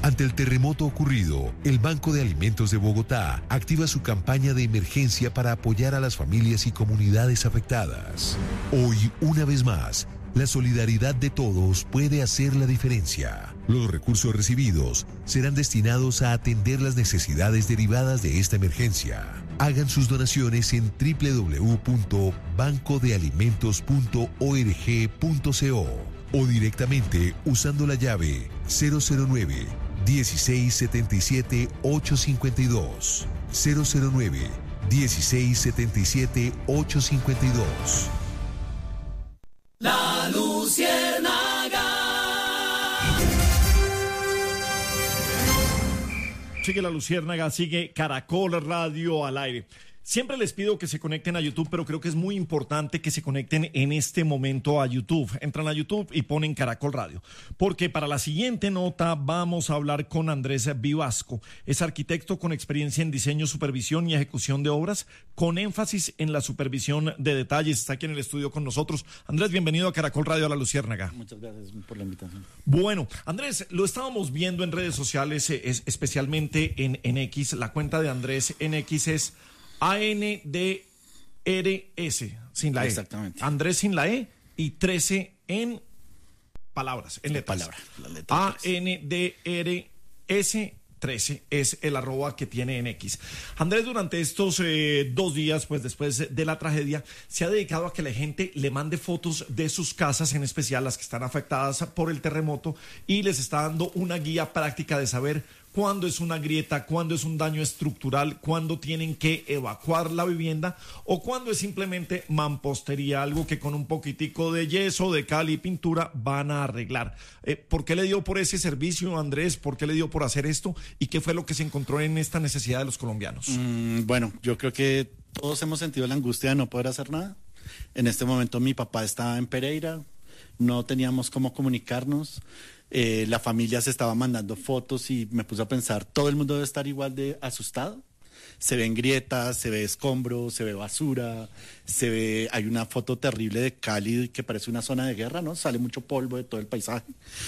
Ante el terremoto ocurrido, el Banco de Alimentos de Bogotá activa su campaña de emergencia para apoyar a las familias y comunidades afectadas. Hoy, una vez más, la solidaridad de todos puede hacer la diferencia. Los recursos recibidos serán destinados a atender las necesidades derivadas de esta emergencia. Hagan sus donaciones en www.bancodealimentos.org.co o directamente usando la llave 009 1677 852. 009 1677 852. La Luciérnaga. Sigue La Luciérnaga, sigue Caracol Radio al aire. Siempre les pido que se conecten a YouTube, pero creo que es muy importante que se conecten en este momento a YouTube. Entran a YouTube y ponen Caracol Radio, porque para la siguiente nota vamos a hablar con Andrés Vivasco. Es arquitecto con experiencia en diseño, supervisión y ejecución de obras, con énfasis en la supervisión de detalles. Está aquí en el estudio con nosotros. Andrés, bienvenido a Caracol Radio a La Luciérnaga. Muchas gracias por la invitación. Bueno, Andrés, lo estábamos viendo en redes sociales, especialmente en X. La cuenta de Andrés en X es ANDRS, sin la E. Exactamente. Andrés sin la E y 13 en palabras, en letras. La letra ANDRS 13 es el @ que tiene en X. Andrés, durante estos 2 días, pues después de la tragedia, se ha dedicado a que la gente le mande fotos de sus casas, en especial las que están afectadas por el terremoto, y les está dando una guía práctica de saber cuándo es una grieta, cuándo es un daño estructural, cuándo tienen que evacuar la vivienda o cuándo es simplemente mampostería, algo que con un poquitico de yeso, de cal y pintura van a arreglar. ¿Por qué le dio por ese servicio, Andrés? ¿Por qué le dio por hacer esto? ¿Y qué fue lo que se encontró en esta necesidad de los colombianos? Bueno, yo creo que todos hemos sentido la angustia de no poder hacer nada. En este momento mi papá estaba en Pereira, no teníamos cómo comunicarnos. La familia se estaba mandando fotos y me puse a pensar, todo el mundo debe estar igual de asustado. Se ven grietas, se ve escombros, se ve basura, hay una foto terrible de Cali que parece una zona de guerra, ¿no? Sale mucho polvo de todo el paisaje.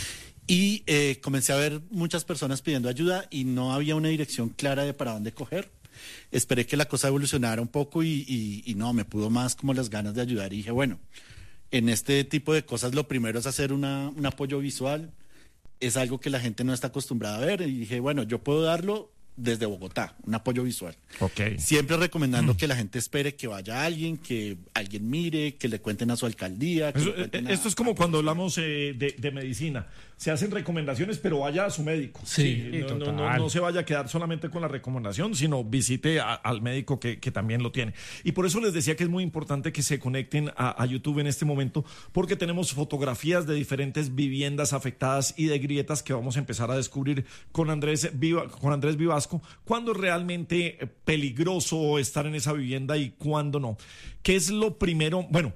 Y comencé a ver muchas personas pidiendo ayuda y no había una dirección clara de para dónde coger. Esperé que la cosa evolucionara un poco y no, me pudo más como las ganas de ayudar y dije, bueno, en este tipo de cosas lo primero es hacer un apoyo visual. Es algo que la gente no está acostumbrada a ver y dije, bueno, yo puedo darlo desde Bogotá, un apoyo visual. Okay. Siempre recomendando que la gente espere que vaya alguien, que alguien mire, que le cuenten a su alcaldía. Esto es como cuando hablamos de medicina. Se hacen recomendaciones, pero vaya a su médico. Sí, no se vaya a quedar solamente con la recomendación, sino visite al médico que también lo tiene. Y por eso les decía que es muy importante que se conecten a YouTube en este momento, porque tenemos fotografías de diferentes viviendas afectadas y de grietas que vamos a empezar a descubrir con Andrés Vivasco, cuándo es realmente peligroso estar en esa vivienda y cuándo no. ¿Qué es lo primero? Bueno,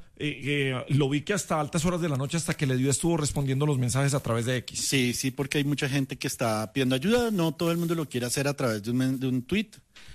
lo vi que hasta altas horas de la noche, hasta que le dio, estuvo respondiendo los mensajes a través de X. Sí, porque hay mucha gente que está pidiendo ayuda. No todo el mundo lo quiere hacer a través de un tweet.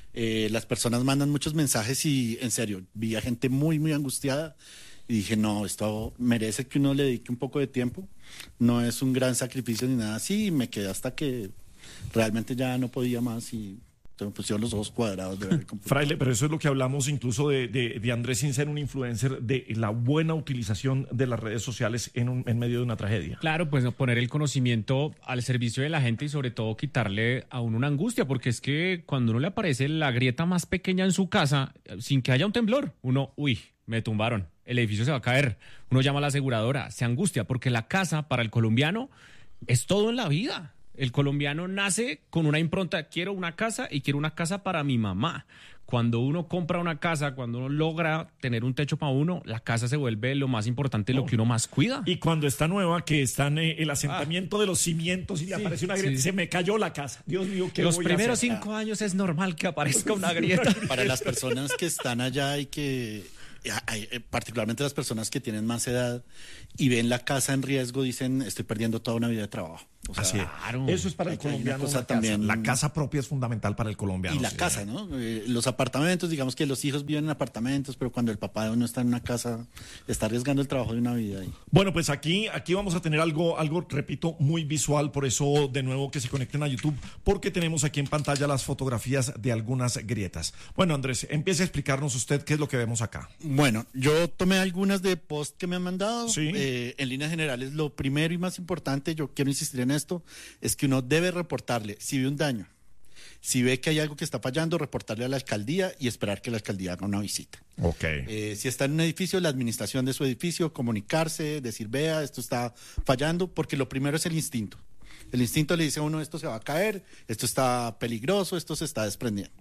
Las personas mandan muchos mensajes y, en serio, vi a gente muy, muy angustiada. Y dije, no, esto merece que uno le dedique un poco de tiempo. No es un gran sacrificio ni nada así. Y me quedé hasta que realmente ya no podía más y se me pusieron los ojos cuadrados de ver el computador. Fraile, pero eso es lo que hablamos incluso de Andrés, sin ser un influencer, de la buena utilización de las redes sociales en medio de una tragedia. Claro, pues poner el conocimiento al servicio de la gente y sobre todo quitarle a uno una angustia, porque es que cuando uno le aparece la grieta más pequeña en su casa, sin que haya un temblor, uno, me tumbaron, el edificio se va a caer, uno llama a la aseguradora, se angustia, porque la casa para el colombiano es todo en la vida. El colombiano nace con una impronta, quiero una casa y quiero una casa para mi mamá. Cuando uno compra una casa, cuando uno logra tener un techo para uno, la casa se vuelve lo más importante, lo que uno más cuida. Y cuando está nueva, que está en el asentamiento de los cimientos y le aparece una grieta, se me cayó la casa. Dios mío, ¿qué voy a hacer? Los primeros 5 años es normal que aparezca una grieta. Para las personas que están allá y que... particularmente las personas que tienen más edad y ven la casa en riesgo, dicen, estoy perdiendo toda una vida de trabajo. O sea, Así es. Claro. Eso es para el Hay una colombiano. cosa una casa. también- La casa propia es fundamental para el colombiano. y la sí, casa, ¿no? Los apartamentos, digamos que los hijos viven en apartamentos, pero cuando el papá de uno está en una casa, está arriesgando el trabajo de una vida ahí. Bueno, pues aquí vamos a tener algo, repito, muy visual, por eso de nuevo que se conecten a YouTube, porque tenemos aquí en pantalla las fotografías de algunas grietas. Bueno, Andrés, empiece a explicarnos usted qué es lo que vemos acá. Bueno, yo tomé algunas de post que me han mandado. Sí. En líneas generales, lo primero y más importante, yo quiero insistir en esto, es que uno debe reportarle si ve un daño, si ve que hay algo que está fallando, reportarle a la alcaldía y esperar que la alcaldía haga una visita. Ok. Si está en un edificio, la administración de su edificio, comunicarse, decir, vea, esto está fallando, porque lo primero es el instinto. El instinto le dice a uno, esto se va a caer, esto está peligroso, esto se está desprendiendo.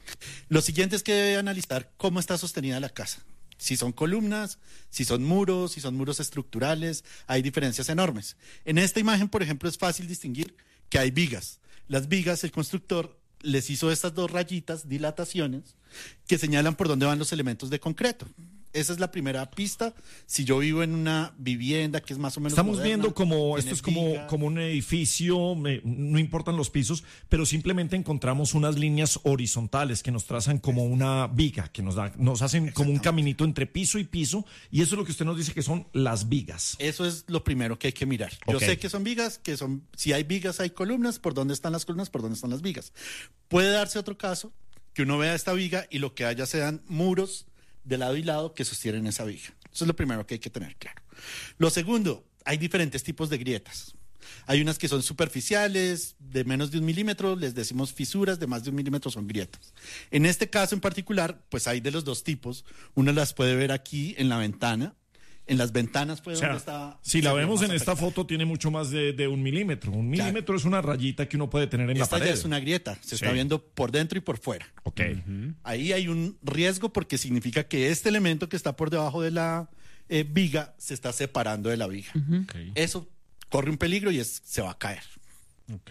Lo siguiente es que debe analizar cómo está sostenida la casa. Si son columnas, si son muros estructurales, hay diferencias enormes. En esta imagen, por ejemplo, es fácil distinguir que hay vigas. Las vigas, el constructor les hizo estas dos rayitas, dilataciones, que señalan por dónde van los elementos de concreto. Esa es la primera pista. Si yo vivo en una vivienda que es más o menos Estamos moderna, viendo como, tiene esto es como, viga. como un edificio, no importan los pisos, pero simplemente encontramos unas líneas horizontales que nos trazan como una viga, que nos hacen como un caminito entre piso y piso, y eso es lo que usted nos dice que son las vigas. Eso es lo primero que hay que mirar. Yo Ok. sé que son vigas, si hay vigas hay columnas, ¿por dónde están las columnas? ¿Por dónde están las vigas? Puede darse otro caso, que uno vea esta viga y lo que haya sean muros de lado y lado que sostienen esa viga. Eso es lo primero que hay que tener claro. Lo segundo, hay diferentes tipos de grietas. Hay unas que son superficiales, de menos de 1 milímetro, les decimos fisuras, de más de 1 milímetro son grietas. En este caso en particular, pues hay de los dos tipos. Una las puede ver aquí en la ventana. En las ventanas fue O sea, donde está... si la se ve vemos más en esta afectada. foto, tiene mucho más de 1 milímetro. 1 milímetro es una rayita que uno puede tener en la Esta pared. ya es una grieta, se está Sí. viendo por dentro y por fuera. Ok. Ahí hay un riesgo porque significa que este elemento que está por debajo de la viga se está separando de la viga. Ok. Eso corre un peligro y se va a caer. Ok.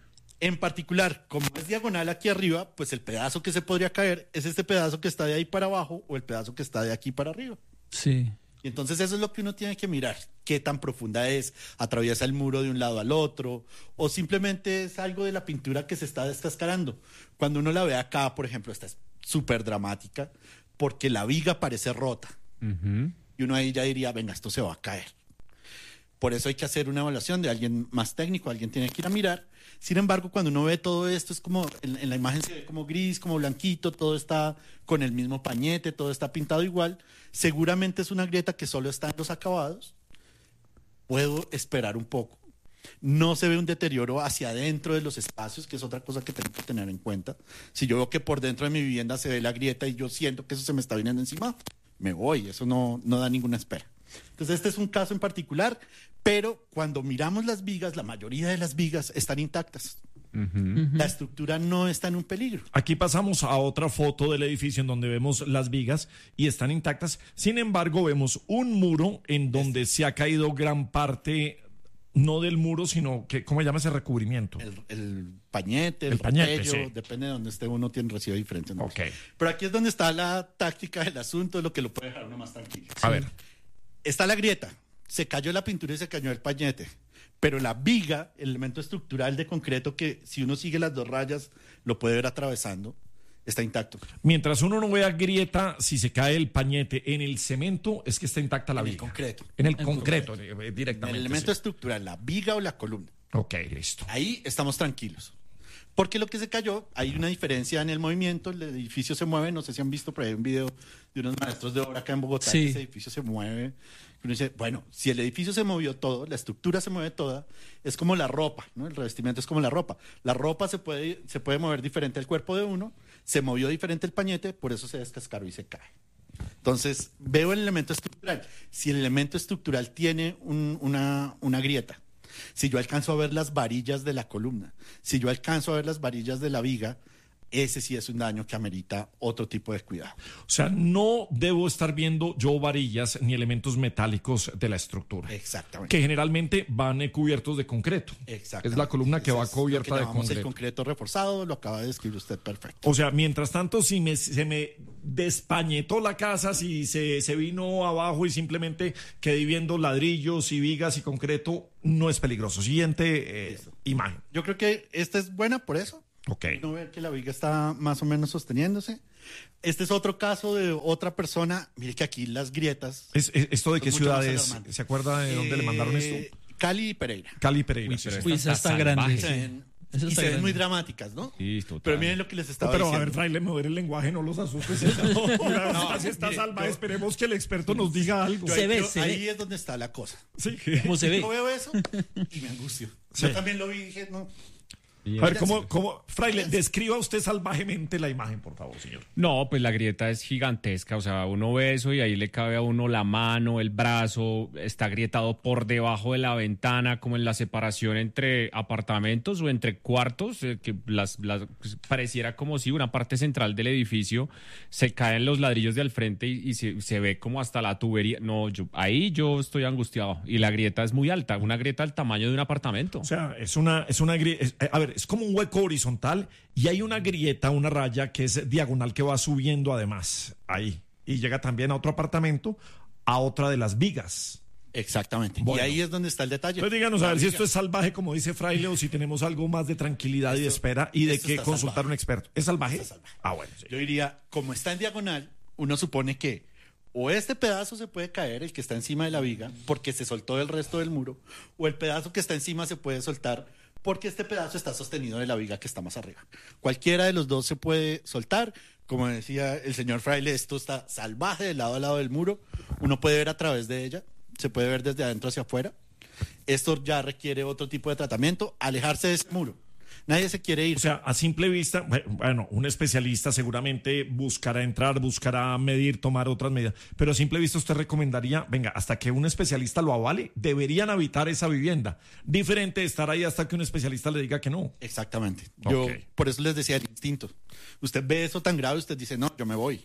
En particular, como es diagonal aquí arriba, pues el pedazo que se podría caer es este pedazo que está de ahí para abajo o el pedazo que está de aquí para arriba. Sí. Y entonces eso es lo que uno tiene que mirar, qué tan profunda es, atraviesa el muro de un lado al otro, o simplemente es algo de la pintura que se está descascarando. Cuando uno la ve acá, por ejemplo, esta es súper dramática, porque la viga parece rota. Y uno ahí ya diría, venga, esto se va a caer. Por eso hay que hacer una evaluación de alguien más técnico, alguien tiene que ir a mirar. Sin embargo, cuando uno ve todo esto, es como, en la imagen se ve como gris, como blanquito, todo está con el mismo pañete, todo está pintado igual. Seguramente es una grieta que solo está en los acabados. Puedo esperar un poco. No se ve un deterioro hacia adentro de los espacios, que es otra cosa que tengo que tener en cuenta. Si yo veo que por dentro de mi vivienda se ve la grieta y yo siento que eso se me está viniendo encima, me voy. Eso no da ninguna espera. Entonces, este es un caso en particular, pero cuando miramos las vigas, la mayoría de las vigas están intactas. La estructura no está en un peligro. Aquí pasamos a otra foto del edificio en donde vemos las vigas y están intactas. Sin embargo, vemos un muro en donde se ha caído gran parte, no del muro, sino que, ¿cómo se llama ese recubrimiento? El pañete, el pañete, repello, sí. depende de donde esté uno, recibe diferentes nombres. Ok. Pero aquí es donde está la táctica del asunto, lo que lo puede dejar uno más tranquilo. A ver. Está la grieta, se cayó la pintura y se cayó el pañete, pero la viga, el elemento estructural de concreto que si uno sigue las dos rayas lo puede ver atravesando, está intacto. Mientras uno no vea grieta, si se cae el pañete en el cemento, es que está intacta la En el viga. concreto. En el concreto, El directamente. elemento sí. estructural, la viga o la columna. Ok, listo. Ahí estamos tranquilos. Porque lo que se cayó, hay una diferencia en el movimiento, el edificio se mueve, no sé si han visto por ahí un video de unos maestros de obra acá en Bogotá, Sí. que ese edificio se mueve. Uno dice, bueno, si el edificio se movió todo, la estructura se mueve toda, es como la ropa, ¿no? El revestimiento es como la ropa. La ropa se puede mover diferente al cuerpo de uno, se movió diferente el pañete, por eso se descascaró y se cae. Entonces, veo el elemento estructural. Si el elemento estructural tiene una grieta, si yo alcanzo a ver las varillas de la columna, si yo alcanzo a ver las varillas de la viga, ese sí es un daño que amerita otro tipo de cuidado. O sea, no debo estar viendo yo varillas ni elementos metálicos de la estructura. Exactamente. Que generalmente van cubiertos de concreto. Exactamente. Es la columna que va Es cubierta lo que de llamamos concreto. el concreto reforzado, lo acaba de describir usted perfecto. O sea, mientras tanto, si se me despañetó la casa, si se vino abajo y simplemente quedé viendo ladrillos y vigas y concreto, no es peligroso. Siguiente imagen. Yo creo que esta es buena por eso. Ok. No ver que la viga está más o menos sosteniéndose. Este es otro caso de otra persona. Mire que aquí las grietas. ¿Esto de qué son mucho más ciudad es? alarmantes. ¿Se acuerda de dónde le mandaron esto? Cali y Pereira. Cali y Pereira. Uy, sí, pero sí. Uy, esa está grande. Se Sí. ven, Eso y está se ven grande. muy dramáticas, ¿no? Sí, total. Pero miren lo que les estaba Pero a diciendo. ver, Fraile, mover el lenguaje, no los asustes. Así está mire, salvaje. yo- Esperemos que el experto nos diga algo. Se ve, Ahí es donde está la cosa. Sí. ¿Cómo se ve? Yo veo eso y me angustio. Sí. Yo también lo vi y dije, no. A ver, Fraile, describa usted salvajemente la imagen, por favor, señor. No, pues la grieta es gigantesca, o sea, uno ve eso y ahí le cabe a uno la mano, el brazo, está agrietado por debajo de la ventana, como en la separación entre apartamentos o entre cuartos, que pues, pareciera como si una parte central del edificio se caen los ladrillos de al frente y se ve como hasta la tubería. No, ahí yo estoy angustiado y la grieta es muy alta, una grieta del tamaño de un apartamento. O sea, es una grieta. A ver, es como un hueco horizontal y hay una grieta, una raya que es diagonal que va subiendo además ahí. Y llega también a otro apartamento, a otra de las vigas. Exactamente. Bueno. Y ahí es donde está el detalle. Entonces díganos a La ver si viga. esto es salvaje, como dice Fraile, o si tenemos algo más de tranquilidad y de espera y de esto que está consultar a salvaje. un experto. ¿Es salvaje? Está salvaje. Ah, bueno, sí. Yo diría, como está en diagonal, uno supone que o este pedazo se puede caer, el que está encima de la viga, porque se soltó del resto del muro, o el pedazo que está encima se puede soltar porque este pedazo está sostenido de la viga que está más arriba. Cualquiera de los dos se puede soltar. Como decía el señor Fraile, esto está salvaje de lado a lado del muro. Uno puede ver a través de ella, se puede ver desde adentro hacia afuera. Esto ya requiere otro tipo de tratamiento, alejarse de ese muro. Nadie se quiere ir. O sea, a simple vista, bueno, un especialista seguramente buscará entrar, buscará medir, tomar otras medidas, pero a simple vista usted recomendaría, venga, hasta que un especialista lo avale, deberían habitar esa vivienda. Diferente de estar ahí hasta que un especialista le diga que no. Exactamente. Yo Ok. por eso les decía el instinto. Usted ve eso tan grave, usted dice, no, yo me voy.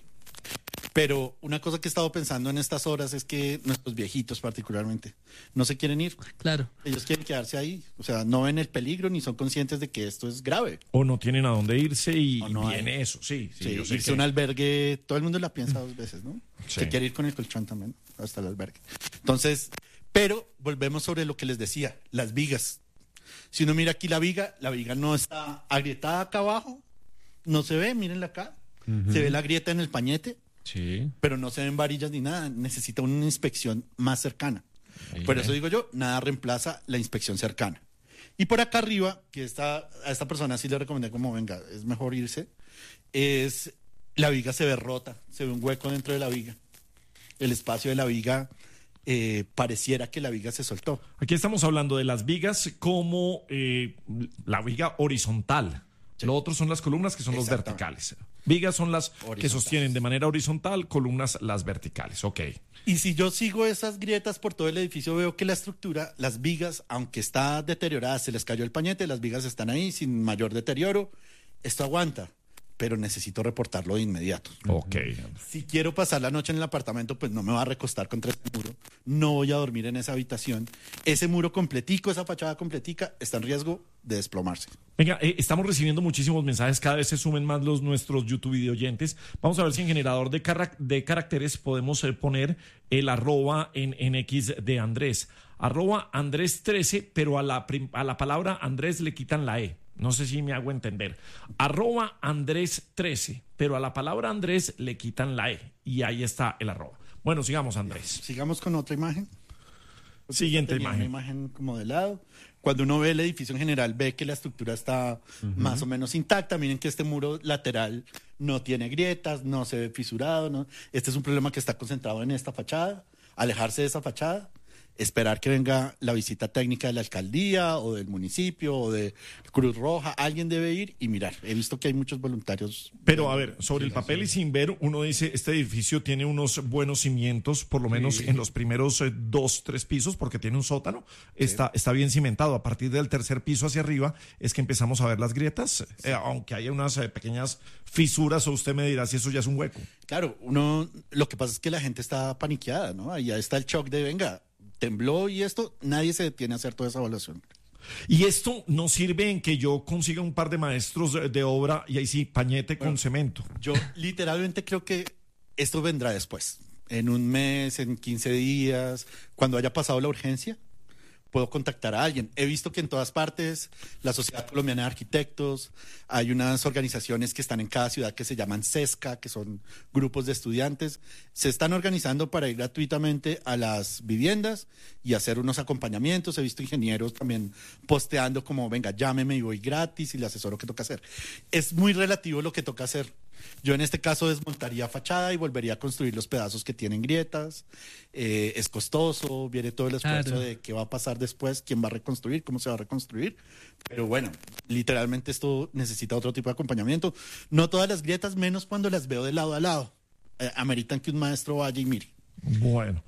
Pero una cosa que he estado pensando en estas horas es que nuestros viejitos particularmente no se quieren ir. Claro. Ellos quieren quedarse ahí. O sea, no ven el peligro ni son conscientes de que esto es grave. O no tienen a dónde irse y O no viene hay. eso, sí. Sí, yo sé irse que- a un albergue, todo el mundo la piensa dos veces, ¿no? Sí. Que quiere ir con el colchón también, hasta el albergue. Entonces, pero volvemos sobre lo que les decía, las vigas. Si uno mira aquí la viga no está agrietada acá abajo, no se ve, mírenla acá. Se ve la grieta en el pañete, Sí. pero no se ven varillas ni nada. Necesita una inspección más cercana. Por eso digo yo, nada reemplaza la inspección cercana. Y por acá arriba, que a esta persona sí le recomendé como, venga, es mejor irse, es la viga se ve rota, se ve un hueco dentro de la viga. El espacio de la viga pareciera que la viga se soltó. Aquí estamos hablando de las vigas como la viga horizontal. Lo otro son las columnas que son los Exactamente. verticales. Vigas son las que Horizontales. sostienen de manera horizontal, columnas las verticales. Ok. Y si yo sigo esas grietas por todo el edificio, veo que la estructura, las vigas, aunque está deteriorada, se les cayó el pañete, las vigas están ahí sin mayor deterioro. Esto aguanta, pero necesito reportarlo de inmediato. Ok. Si quiero pasar la noche en el apartamento, pues no me va a recostar contra ese muro. No voy a dormir en esa habitación. Ese muro completico, esa fachada completica, está en riesgo de desplomarse. Venga, estamos recibiendo muchísimos mensajes, cada vez se sumen más nuestros YouTube video oyentes. Vamos a ver si en generador de caracteres podemos poner el @ en X de Andrés. @Andrés13, pero a la palabra Andrés le quitan la E. No sé si me hago entender. @Andrés13, pero a la palabra Andrés le quitan la E. Y ahí está el @. Bueno, sigamos, Andrés. Sigamos con otra imagen. Siguiente Tenía imagen. Una imagen como de lado. Cuando uno ve el edificio en general, ve que la estructura está más o menos intacta. Miren que este muro lateral no tiene grietas, no se ve fisurado. ¿No? Este es un problema que está concentrado en esta fachada. Alejarse de esa fachada. esperar que venga la visita técnica de la alcaldía o del municipio o de Cruz Roja. Alguien debe ir y mirar. He visto que hay muchos voluntarios. Pero a ver, sobre el papel y sin ver, uno dice, este edificio tiene unos buenos cimientos, por lo menos en los primeros 2, 3 pisos, porque tiene un sótano, está bien cimentado. A partir del tercer piso hacia arriba es que empezamos a ver las grietas, aunque haya unas pequeñas fisuras, o usted me dirá si eso ya es un hueco. Claro, lo que pasa es que la gente está paniqueada, ¿no? Ahí ya está el shock de, venga, tembló y esto, nadie se detiene a hacer toda esa evaluación. Y esto no sirve en que yo consiga un par de maestros de obra y ahí sí, pañete con cemento. Yo literalmente creo que esto vendrá después, en un mes, en 15 días, cuando haya pasado la urgencia. Puedo contactar a alguien. He visto que en todas partes, la Sociedad Colombiana de Arquitectos, hay unas organizaciones que están en cada ciudad que se llaman CESCA, que son grupos de estudiantes. Se están organizando para ir gratuitamente a las viviendas y hacer unos acompañamientos. He visto ingenieros también posteando como, venga, llámeme y voy gratis y le asesoro qué toca hacer. Es muy relativo lo que toca hacer. Yo en este caso desmontaría fachada y volvería a construir los pedazos que tienen grietas. Es costoso, viene todo el esfuerzo de qué va a pasar después, quién va a reconstruir, cómo se va a reconstruir. Pero bueno, literalmente esto necesita otro tipo de acompañamiento. No todas las grietas, menos cuando las veo de lado a lado, ameritan que un maestro vaya y mire. Bueno,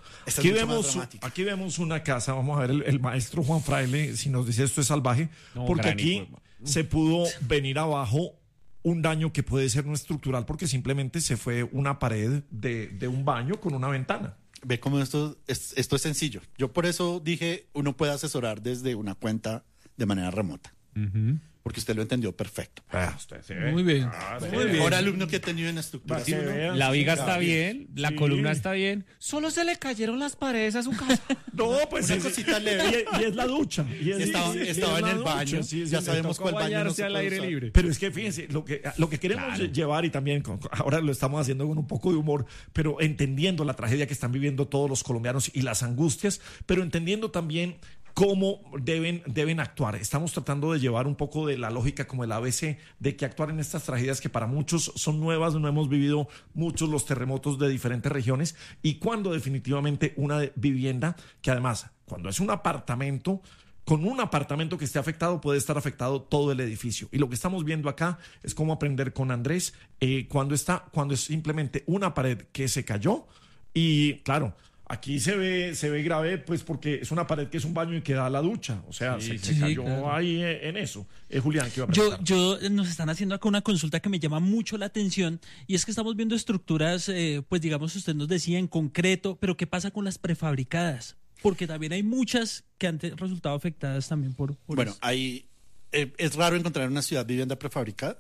aquí vemos una casa. Vamos a ver el maestro Juan Fraile si nos dice esto es salvaje, porque aquí se pudo venir abajo un daño que puede ser no estructural porque simplemente se fue una pared de un baño con una ventana. Ve cómo esto es sencillo. Yo por eso dije, uno puede asesorar desde una cuenta de manera remota. Porque usted lo entendió perfecto. Usted se ve. Muy bien. Muy bien. Mejor alumno que he tenido en estructura. La viga está bien, la columna está bien. Solo se le cayeron las paredes a su casa. No, pues una cosita leve. Y es la ducha. Estaba en el baño. Ya sabemos cuál baño no se al aire libre. Pero es que fíjense, lo que queremos llevar, y también ahora lo estamos haciendo con un poco de humor, pero entendiendo la tragedia que están viviendo todos los colombianos y las angustias, pero entendiendo también cómo deben actuar. Estamos tratando de llevar un poco de la lógica como el ABC de que actuar en estas tragedias que para muchos son nuevas, no hemos vivido muchos los terremotos de diferentes regiones, y cuando definitivamente una vivienda, que además cuando es un apartamento, con un apartamento que esté afectado puede estar afectado todo el edificio. Y lo que estamos viendo acá es cómo aprender con Andrés cuando es simplemente una pared que se cayó. Y claro, aquí se ve grave, pues porque es una pared que es un baño y que da a la ducha. O sea, se cayó claro. Ahí en eso. Julián, ¿qué iba a preguntar? Nos están haciendo acá una consulta que me llama mucho la atención, y es que estamos viendo estructuras, pues digamos, usted nos decía en concreto, pero ¿qué pasa con las prefabricadas? Porque también hay muchas que han resultado afectadas también por bueno, eso. ahí es raro encontrar una ciudad vivienda prefabricada.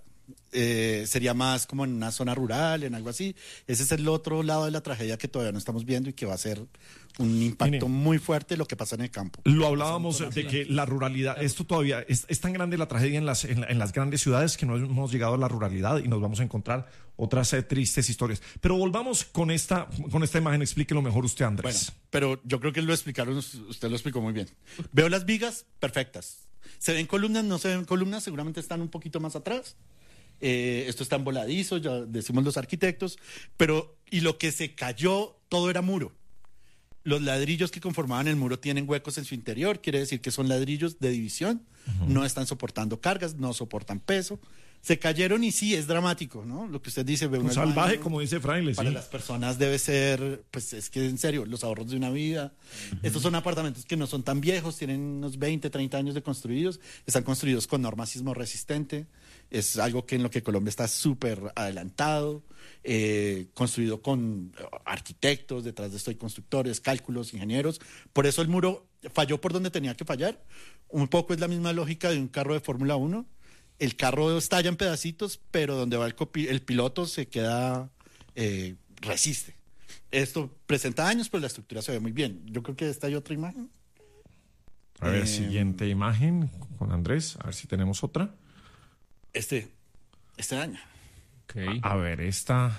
Sería más como en una zona rural, en algo así. Ese es el otro lado de la tragedia que todavía no estamos viendo y que va a ser un impacto muy fuerte lo que pasa en el campo. Lo hablábamos de que la ruralidad, esto todavía es tan grande la tragedia en las grandes ciudades que no hemos llegado a la ruralidad y nos vamos a encontrar otras tristes historias. Pero volvamos con esta imagen, explíquelo mejor usted, Andrés. Bueno, pero yo creo que usted lo explicó muy bien. Veo las vigas perfectas. ¿Se ven columnas? No se ven columnas, seguramente están un poquito más atrás. Esto está en voladizo, ya decimos los arquitectos, y lo que se cayó, todo era muro. Los ladrillos que conformaban el muro tienen huecos en su interior, quiere decir que son ladrillos de división, no están soportando cargas, no soportan peso. Se cayeron y sí, es dramático, ¿no? Lo que usted dice, ve un salvaje, baño, como dice Fraile. Para las personas debe ser, pues es que en serio, los ahorros de una vida. Estos son apartamentos que no son tan viejos, tienen unos 20, 30 años de construidos, están construidos con norma sismo resistente. Es algo que en lo que Colombia está súper adelantado, construido con arquitectos, detrás de esto hay constructores, cálculos, ingenieros. Por eso el muro falló por donde tenía que fallar. Un poco es la misma lógica de un carro de Fórmula 1. El carro estalla en pedacitos, pero donde va el piloto se queda, resiste. Esto presenta daños, pero la estructura se ve muy bien. Yo creo que esta hay otra imagen. A ver, siguiente imagen con Andrés, a ver si tenemos otra. Este daño. Okay. A ver, esta.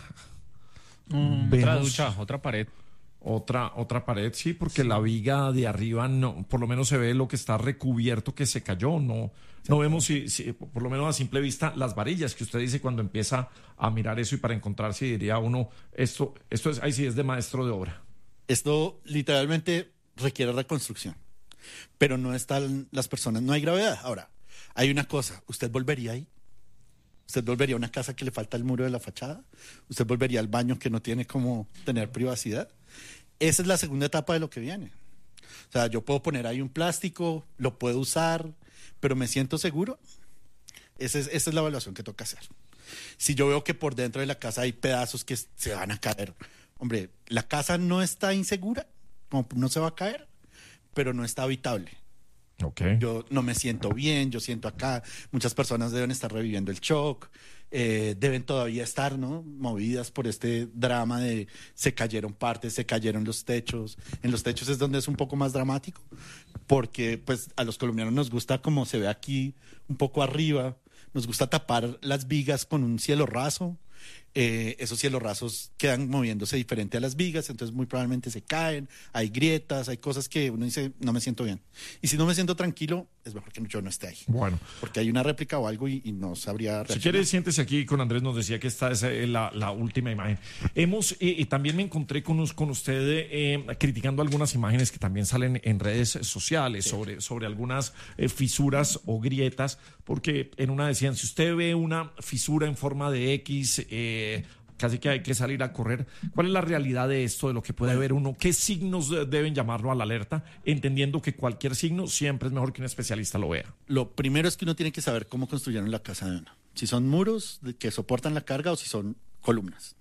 Otra ducha, otra pared. Otra pared, sí, porque la viga de arriba no, por lo menos se ve lo que está recubierto que se cayó, no vemos si por lo menos a simple vista las varillas que usted dice cuando empieza a mirar eso, y para encontrarse diría uno, esto es, ahí sí es de maestro de obra. Esto literalmente requiere reconstrucción. Pero no están las personas, no hay gravedad. Ahora, hay una cosa, ¿usted volvería ahí? ¿Usted volvería a una casa que le falta el muro de la fachada? ¿Usted volvería al baño que no tiene como tener privacidad? Esa es la segunda etapa de lo que viene. O sea, yo puedo poner ahí un plástico, lo puedo usar, pero ¿me siento seguro? Esa es la evaluación que toca hacer. Si yo veo que por dentro de la casa hay pedazos que se van a caer, hombre, la casa no está insegura, no se va a caer, pero no está habitable. Okay. Yo no me siento bien, yo siento acá, muchas personas deben estar reviviendo el shock, deben todavía estar, ¿no?, movidas por este drama de se cayeron partes, se cayeron los techos. En los techos es donde es un poco más dramático, porque pues a los colombianos nos gusta, como se ve aquí un poco arriba, nos gusta tapar las vigas con un cielo raso. Esos cielos rasos quedan moviéndose diferente a las vigas, entonces muy probablemente se caen, hay grietas, hay cosas que uno dice, no me siento bien. Y si no me siento tranquilo, es mejor que yo no esté ahí. Bueno. Porque hay una réplica o algo y no sabría reaccionar. Si quiere, siéntese aquí con Andrés, nos decía que esta es la última imagen. Y también me encontré con usted criticando algunas imágenes que también salen en redes sociales sobre algunas fisuras o grietas, porque en una decían, si usted ve una fisura en forma de X, casi que hay que salir a correr. ¿Cuál es la realidad de esto, de lo que puede ver uno? ¿Qué signos deben llamarlo a la alerta? Entendiendo que cualquier signo siempre es mejor que un especialista lo vea. Lo primero es que uno tiene que saber cómo construyeron la casa de uno. Si son muros que soportan la carga o si son columnas.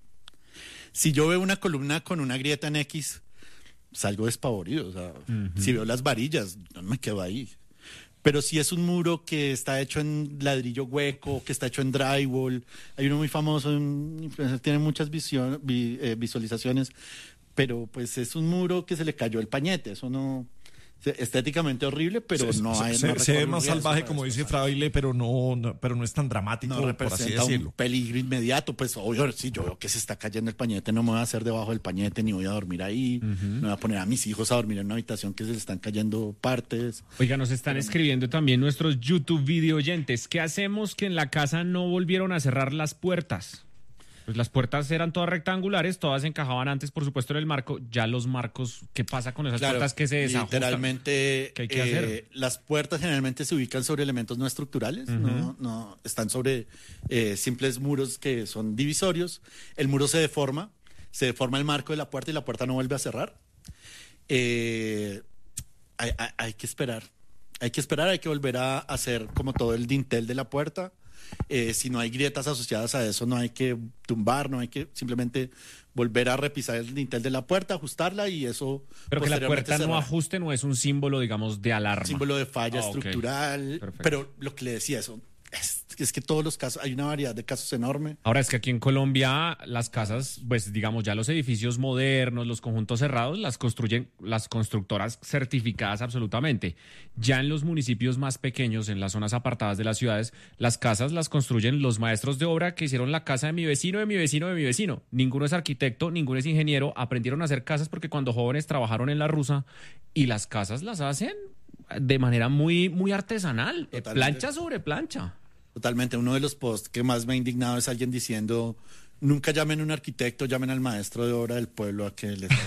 Si yo veo una columna con una grieta en X, salgo despavorido. O sea, si veo las varillas, no me quedo ahí. Pero si es un muro que está hecho en ladrillo hueco, que está hecho en drywall, hay uno muy famoso, tiene muchas visualizaciones, pero pues es un muro que se le cayó el pañete, eso no... Estéticamente horrible, pero se ve más salvaje, como dice Fraile, pero no es tan dramático, no por así representa decirlo. un peligro inmediato. Pues obvio, si yo veo que se está cayendo el pañete, no me voy a hacer debajo del pañete, ni voy a dormir ahí, no voy a poner a mis hijos a dormir en una habitación que se le están cayendo partes. Oiga, nos están escribiendo también nuestros YouTube video oyentes. ¿Qué hacemos que en la casa no volvieron a cerrar las puertas? Pues las puertas eran todas rectangulares, todas encajaban antes, por supuesto, en el marco. Ya los marcos, ¿qué pasa con esas puertas que se desajustan? Literalmente, ¿Qué hay que hacer? las puertas generalmente se ubican sobre elementos no estructurales, no están sobre simples muros que son divisorios. El muro se deforma el marco de la puerta y la puerta no vuelve a cerrar. Hay que esperar. Hay que volver a hacer como todo el dintel de la puerta. Si no hay grietas asociadas a eso, no hay que tumbar, no hay que simplemente volver a repisar el dintel de la puerta, ajustarla y eso. Pero que la puerta cerrar. no ajuste no es un símbolo, digamos, de alarma. Símbolo de falla Okay. estructural. Perfecto. Pero lo que le decía, eso es que todos los casos, hay una variedad de casos enorme. Ahora es que aquí en Colombia las casas, pues digamos ya los edificios modernos, los conjuntos cerrados, las construyen las constructoras certificadas absolutamente. Ya en los municipios más pequeños, en las zonas apartadas de las ciudades, las casas las construyen los maestros de obra que hicieron la casa de mi vecino, de mi vecino, de mi vecino. Ninguno es arquitecto, ninguno es ingeniero, aprendieron a hacer casas porque cuando jóvenes trabajaron en la rusa y las casas las hacen de manera muy, muy artesanal, Totalmente. Plancha sobre plancha. Totalmente. Uno de los posts que más me ha indignado es alguien diciendo: nunca llamen a un arquitecto, llamen al maestro de obra del pueblo a que les...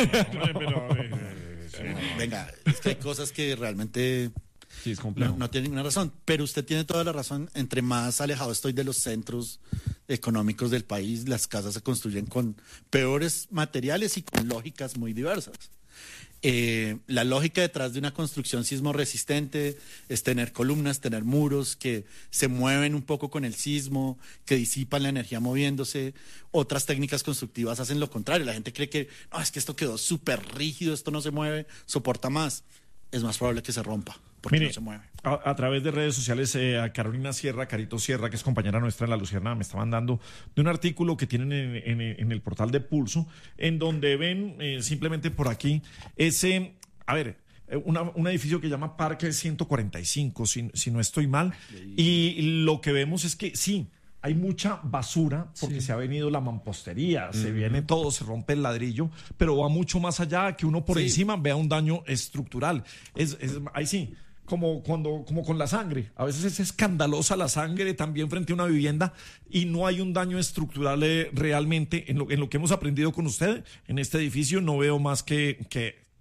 Venga, es que hay cosas que realmente Sí, es complejo. no tienen ninguna razón. Pero usted tiene toda la razón. Entre más alejado estoy de los centros económicos del país, las casas se construyen con peores materiales y con lógicas muy diversas. La lógica detrás de una construcción sismo resistente es tener columnas, tener muros que se mueven un poco con el sismo, que disipan la energía moviéndose. Otras técnicas constructivas hacen lo contrario. La gente cree que no, es que esto quedó súper rígido, esto no se mueve, soporta más. Es más probable que se rompa porque Mire, no se mueve. a través de redes sociales, a Carolina Sierra, Carito Sierra, que es compañera nuestra en La Luciérnaga, me está mandando de un artículo que tienen en el portal de Pulso, en donde ven simplemente por aquí ese, un edificio que llama Parque 145, si no estoy mal, y lo que vemos es que sí, hay mucha basura porque se ha venido la mampostería, se viene todo, se rompe el ladrillo, pero va mucho más allá que uno por encima vea un daño estructural. Ahí sí, como con la sangre. A veces es escandalosa la sangre también frente a una vivienda y no hay un daño estructural realmente. En lo que hemos aprendido con usted en este edificio no veo más que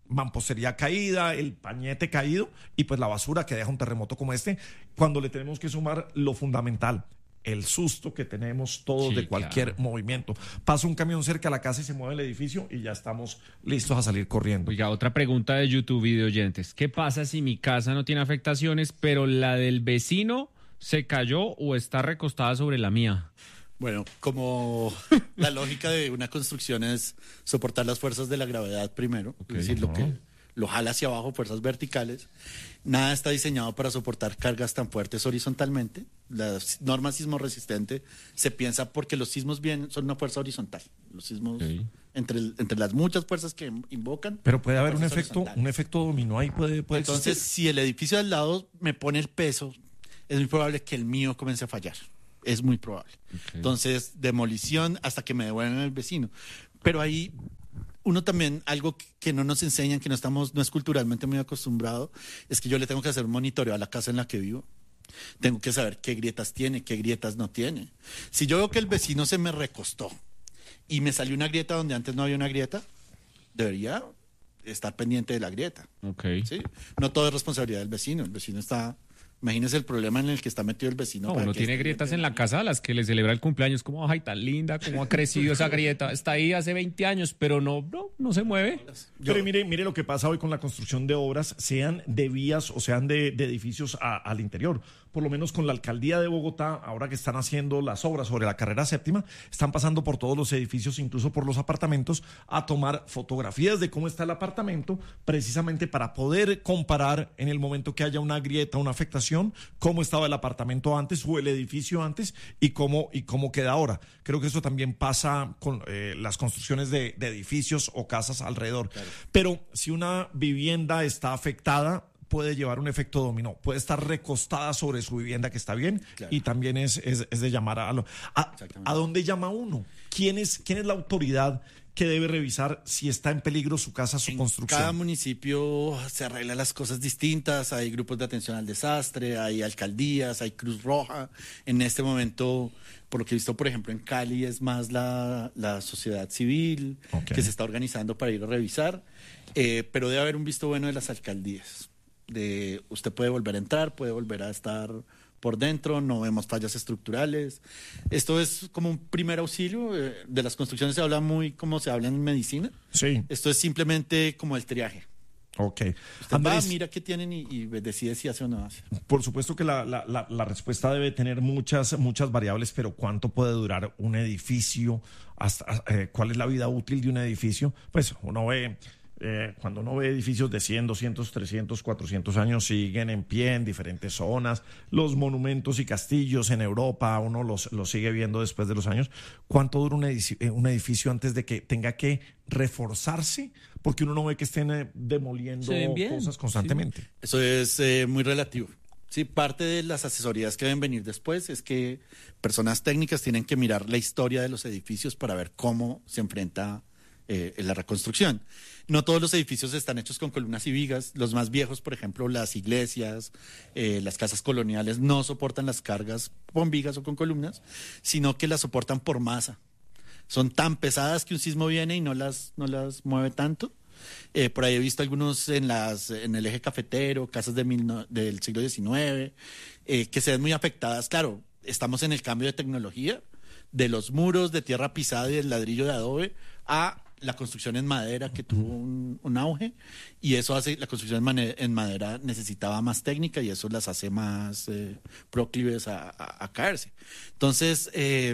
mampostería caída, el pañete caído y pues la basura que deja un terremoto como este, cuando le tenemos que sumar lo fundamental, el susto que tenemos todos Sí, de cualquier claro. movimiento. Pasa un camión cerca a la casa y se mueve el edificio y ya estamos listos a salir corriendo. Oiga, otra pregunta de YouTube video oyentes. ¿Qué pasa si mi casa no tiene afectaciones, pero la del vecino se cayó o está recostada sobre la mía? Bueno, como la lógica de una construcción es soportar las fuerzas de la gravedad primero, es decir, lo que lo jala hacia abajo, fuerzas verticales. Nada está diseñado para soportar cargas tan fuertes horizontalmente. La norma sismo resistente se piensa porque los sismos son una fuerza horizontal. Los sismos, Sí. entre las muchas fuerzas que invocan. Pero puede haber fuerzas un horizontales. efecto dominó ahí, puede Entonces, existir. si el edificio de al lado me pone el peso, es muy probable que el mío comience a fallar. Es muy probable. Entonces, demolición hasta que me devuelvan el vecino. Pero ahí uno también, algo que no nos enseñan, que no es culturalmente muy acostumbrado, es que yo le tengo que hacer un monitoreo a la casa en la que vivo. Tengo que saber qué grietas tiene, qué grietas no tiene. Si yo veo que el vecino se me recostó y me salió una grieta donde antes no había una grieta, debería estar pendiente de la grieta. Ok. ¿Sí? No todo es responsabilidad del vecino. El vecino está... Imagínese el problema en el que está metido el vecino. No, para uno que tiene esté grietas metido. en la casa a las que le celebra el cumpleaños. Como, ay, tan linda, cómo ha crecido esa grieta. Está ahí hace 20 años, pero no se mueve. Pero mire lo que pasa hoy con la construcción de obras, sean de vías o sean de edificios al interior. Por lo menos con la alcaldía de Bogotá, ahora que están haciendo las obras sobre la carrera séptima, están pasando por todos los edificios, incluso por los apartamentos, a tomar fotografías de cómo está el apartamento, precisamente para poder comparar en el momento que haya una grieta, una afectación, cómo estaba el apartamento antes o el edificio antes y cómo queda ahora. Creo que eso también pasa con las construcciones de edificios o casas alrededor. Claro. Pero si una vivienda está afectada, puede llevar un efecto dominó, puede estar recostada sobre su vivienda que está bien, claro. Y también es de llamar a dónde llama uno. ¿Quién es la autoridad que debe revisar si está en peligro su casa, su construcción? Cada municipio se arregla las cosas distintas, hay grupos de atención al desastre, hay alcaldías, hay Cruz Roja. En este momento, por lo que he visto, por ejemplo, en Cali es más la sociedad civil que se está organizando para ir a revisar, pero debe haber un visto bueno de las alcaldías. Usted puede volver a entrar, puede volver a estar por dentro, no vemos fallas estructurales. Esto es como un primer auxilio. De las construcciones se habla muy como se habla en medicina. Sí. Esto es simplemente como el triaje. Ok. Usted Andrés, mira qué tienen y decide si hace o no hace. Por supuesto que la respuesta debe tener muchas variables, pero ¿cuánto puede durar un edificio? ¿Cuál es la vida útil de un edificio? Pues uno ve... cuando uno ve edificios de 100, 200, 300, 400 años siguen en pie en diferentes zonas, los monumentos y castillos en Europa, uno los sigue viendo después de los años. ¿Cuánto dura un edificio antes de que tenga que reforzarse? Porque uno no ve que estén demoliendo cosas constantemente. Sí. Eso es muy relativo. Sí, parte de las asesorías que deben venir después es que personas técnicas tienen que mirar la historia de los edificios para ver cómo se enfrenta la reconstrucción. No todos los edificios están hechos con columnas y vigas. Los más viejos, por ejemplo, las iglesias, las casas coloniales, no soportan las cargas con vigas o con columnas, sino que las soportan por masa. Son tan pesadas que un sismo viene y no las mueve tanto. Por ahí he visto algunos en el eje cafetero, casas del siglo XIX, que se ven muy afectadas. Claro, estamos en el cambio de tecnología, de los muros de tierra pisada y del ladrillo de adobe a la construcción en madera, que tuvo un auge, y eso hace, la construcción en madera necesitaba más técnica y eso las hace más proclives a caerse. Entonces,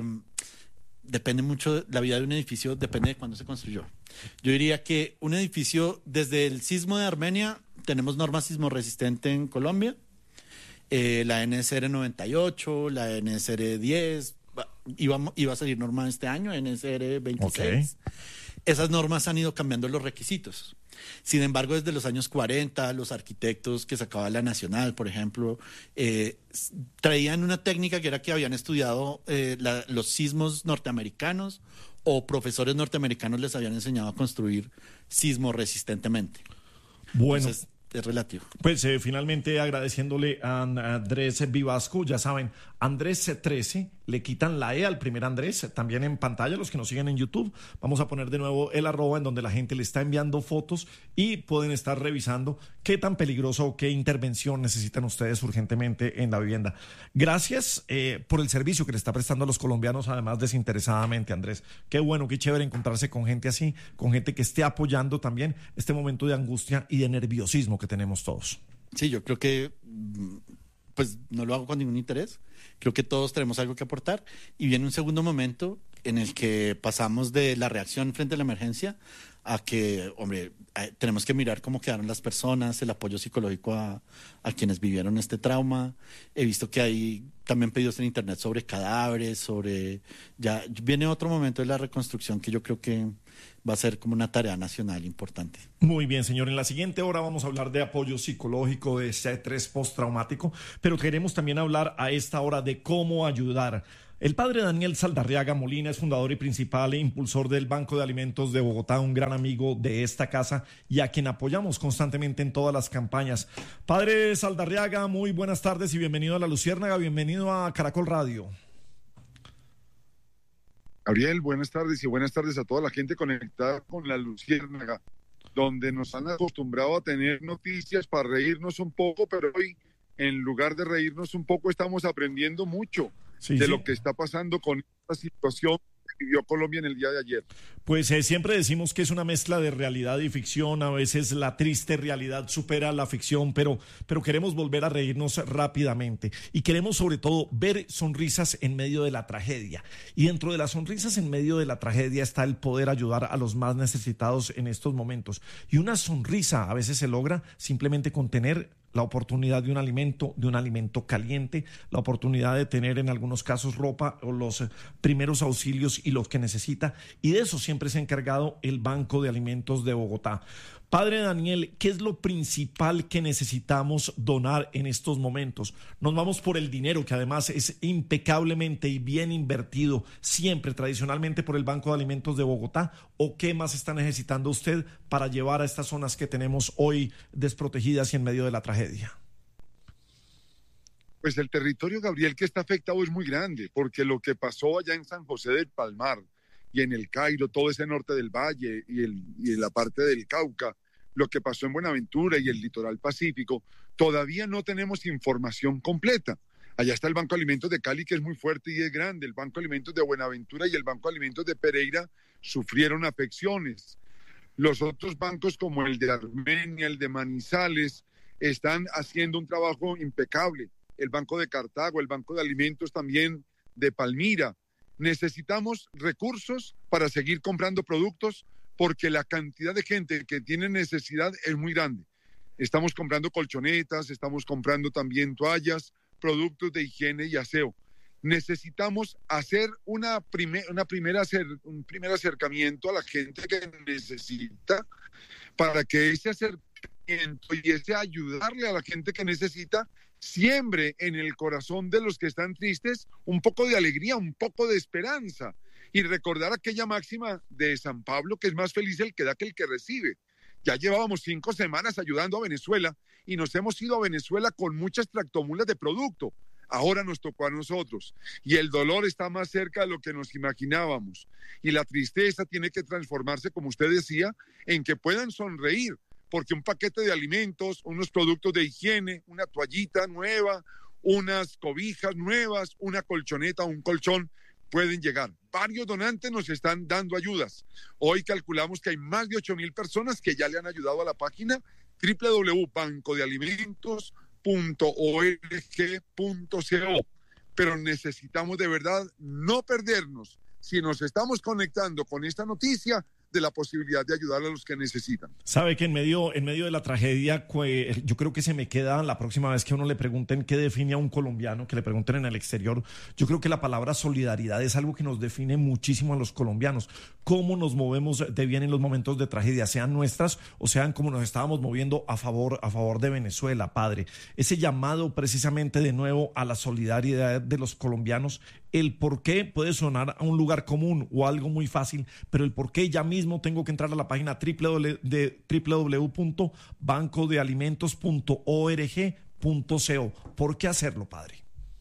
depende mucho, la vida de un edificio depende de cuándo se construyó. Yo diría que un edificio, desde el sismo de Armenia, tenemos norma sismo resistente en Colombia, la NSR 98, la NSR 10, iba a salir norma este año, NSR 26. Okay. Esas normas han ido cambiando los requisitos. Sin embargo, desde los años 40, los arquitectos que sacaba la Nacional, por ejemplo, traían una técnica que era que habían estudiado los sismos norteamericanos o profesores norteamericanos les habían enseñado a construir sismo resistentemente. Bueno, entonces, es relativo. Pues finalmente agradeciéndole a Andrés Vivasco, ya saben, Andrés 13, le quitan la E al primer Andrés, también en pantalla, los que nos siguen en YouTube, vamos a poner de nuevo el @ en donde la gente le está enviando fotos y pueden estar revisando qué tan peligroso o qué intervención necesitan ustedes urgentemente en la vivienda. Gracias por el servicio que le está prestando a los colombianos, además desinteresadamente, Andrés. Qué bueno, qué chévere encontrarse con gente así, con gente que esté apoyando también este momento de angustia y de nerviosismo que tenemos todos. Sí, yo creo que pues no lo hago con ningún interés. Creo que todos tenemos algo que aportar y viene un segundo momento en el que pasamos de la reacción frente a la emergencia a que, hombre, tenemos que mirar cómo quedaron las personas, el apoyo psicológico a quienes vivieron este trauma. He visto que hay también pedidos en internet sobre cadáveres, ya viene otro momento de la reconstrucción que yo creo que va a ser como una tarea nacional importante. Muy bien, señor. En la siguiente hora vamos a hablar de apoyo psicológico, de estrés postraumático, pero queremos también hablar a esta hora de cómo ayudar. El padre Daniel Saldarriaga Molina es fundador y principal e impulsor del Banco de Alimentos de Bogotá, un gran amigo de esta casa y a quien apoyamos constantemente en todas las campañas. Padre Saldarriaga, muy buenas tardes y bienvenido a La Luciérnaga, bienvenido a Caracol Radio. Gabriel, buenas tardes y buenas tardes a toda la gente conectada con La Luciérnaga, donde nos han acostumbrado a tener noticias para reírnos un poco, pero hoy, en lugar de reírnos un poco, estamos aprendiendo mucho de lo que está pasando con esta situación que vivió Colombia en el día de ayer. Pues siempre decimos que es una mezcla de realidad y ficción, a veces la triste realidad supera la ficción, pero queremos volver a reírnos rápidamente y queremos sobre todo ver sonrisas en medio de la tragedia. Y dentro de las sonrisas en medio de la tragedia está el poder ayudar a los más necesitados en estos momentos. Y una sonrisa a veces se logra simplemente con tener la oportunidad de un alimento caliente, la oportunidad de tener en algunos casos ropa o los primeros auxilios y los que necesita. Y de eso siempre se ha encargado el Banco de Alimentos de Bogotá. Padre Daniel, ¿qué es lo principal que necesitamos donar en estos momentos? Nos vamos por el dinero, que además es impecablemente y bien invertido siempre, tradicionalmente por el Banco de Alimentos de Bogotá, ¿o qué más está necesitando usted para llevar a estas zonas que tenemos hoy desprotegidas y en medio de la tragedia? Pues el territorio, Gabriel, que está afectado es muy grande, porque lo que pasó allá en San José del Palmar y en el Cairo, todo ese norte del Valle y en la parte del Cauca, lo que pasó en Buenaventura y el litoral pacífico, todavía no tenemos información completa. Allá está el Banco de Alimentos de Cali, que es muy fuerte y es grande. El Banco de Alimentos de Buenaventura y el Banco de Alimentos de Pereira sufrieron afecciones. Los otros bancos, como el de Armenia, el de Manizales, están haciendo un trabajo impecable. El Banco de Cartago, el Banco de Alimentos también de Palmira. Necesitamos recursos para seguir comprando productos porque la cantidad de gente que tiene necesidad es muy grande. Estamos comprando colchonetas, estamos comprando también toallas, productos de higiene y aseo. Necesitamos hacer un primer acercamiento a la gente que necesita para que ese acercamiento y ese ayudarle a la gente que necesita siembre en el corazón de los que están tristes un poco de alegría, un poco de esperanza y recordar aquella máxima de San Pablo que es más feliz el que da que el que recibe. Ya llevábamos 5 semanas ayudando a Venezuela y nos hemos ido a Venezuela con muchas tractomulas de producto. Ahora nos tocó a nosotros y el dolor está más cerca de lo que nos imaginábamos y la tristeza tiene que transformarse, como usted decía, en que puedan sonreír, porque un paquete de alimentos, unos productos de higiene, una toallita nueva, unas cobijas nuevas, una colchoneta, un colchón, pueden llegar. Varios donantes nos están dando ayudas. Hoy calculamos que hay más de 8,000 personas que ya le han ayudado a la página www.bancodealimentos.org.co. Pero necesitamos de verdad no perdernos, si nos estamos conectando con esta noticia, de la posibilidad de ayudar a los que necesitan. Sabe que en medio de la tragedia, yo creo que se me queda la próxima vez que a uno le pregunten qué define a un colombiano, que le pregunten en el exterior, yo creo que la palabra solidaridad es algo que nos define muchísimo a los colombianos. Cómo nos movemos de bien en los momentos de tragedia, sean nuestras o sean como nos estábamos moviendo a favor de Venezuela, padre. Ese llamado precisamente de nuevo a la solidaridad de los colombianos el por qué puede sonar a un lugar común o algo muy fácil, pero el por qué ya mismo tengo que entrar a la página www.bancodealimentos.org.co. ¿Por qué hacerlo, padre?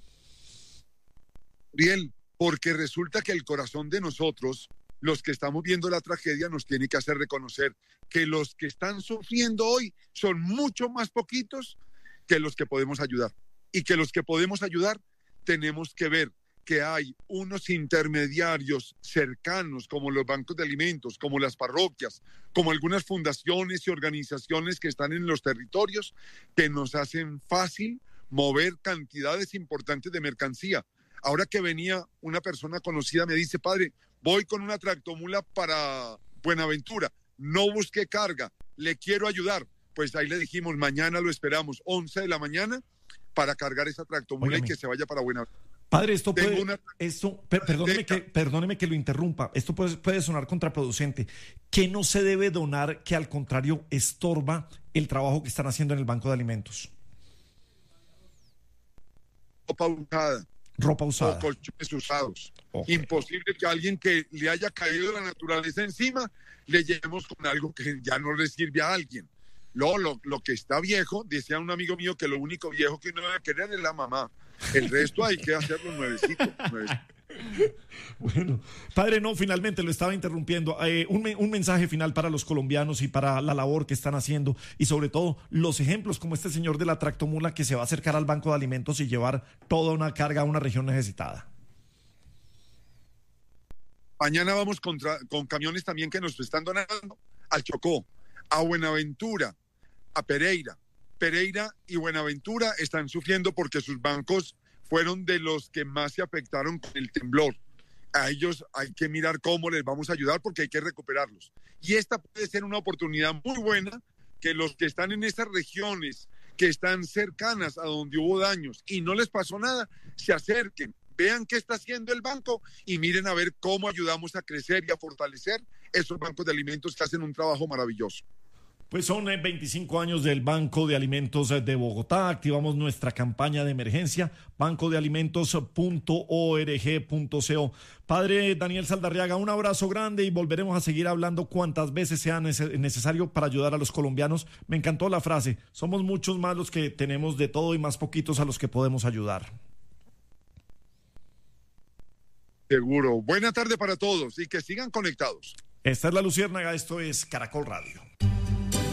Riel, porque resulta que el corazón de nosotros, los que estamos viendo la tragedia, nos tiene que hacer reconocer que los que están sufriendo hoy son mucho más poquitos que los que podemos ayudar. Y que los que podemos ayudar tenemos que ver que hay unos intermediarios cercanos, como los bancos de alimentos, como las parroquias, como algunas fundaciones y organizaciones que están en los territorios, que nos hacen fácil mover cantidades importantes de mercancía. Ahora que venía una persona conocida, me dice, padre, voy con una tractomula para Buenaventura, no busqué carga, le quiero ayudar. Pues ahí le dijimos, mañana lo esperamos, 11 de la mañana, para cargar esa tractomula. Óigame. Y que se vaya para Buenaventura. Padre, perdóneme que lo interrumpa, esto puede sonar contraproducente. ¿Qué no se debe donar que al contrario estorba el trabajo que están haciendo en el Banco de Alimentos? Ropa usada. O colchones usados. Okay. Imposible que a alguien que le haya caído la naturaleza encima le llevemos con algo que ya no le sirve a alguien. Lo que está viejo, decía un amigo mío que lo único viejo que uno debe querer es la mamá. El resto hay que hacerlo nuevecito. Bueno, padre, no, finalmente lo estaba interrumpiendo. Un mensaje final para los colombianos y para la labor que están haciendo y sobre todo los ejemplos como este señor de la tractomula que se va a acercar al Banco de Alimentos y llevar toda una carga a una región necesitada. Mañana vamos con camiones también que nos están donando al Chocó, a Buenaventura, a Pereira. Pereira y Buenaventura están sufriendo porque sus bancos fueron de los que más se afectaron con el temblor. A ellos hay que mirar cómo les vamos a ayudar porque hay que recuperarlos. Y esta puede ser una oportunidad muy buena que los que están en esas regiones que están cercanas a donde hubo daños y no les pasó nada, se acerquen, vean qué está haciendo el banco y miren a ver cómo ayudamos a crecer y a fortalecer esos bancos de alimentos que hacen un trabajo maravilloso. Pues son 25 años del Banco de Alimentos de Bogotá. Activamos nuestra campaña de emergencia, bancodealimentos.org.co. Padre Daniel Saldarriaga, un abrazo grande y volveremos a seguir hablando cuantas veces sea necesario para ayudar a los colombianos. Me encantó la frase, somos muchos más los que tenemos de todo y más poquitos a los que podemos ayudar. Seguro. Buena tarde para todos y que sigan conectados. Esta es La Luciérnaga, esto es Caracol Radio.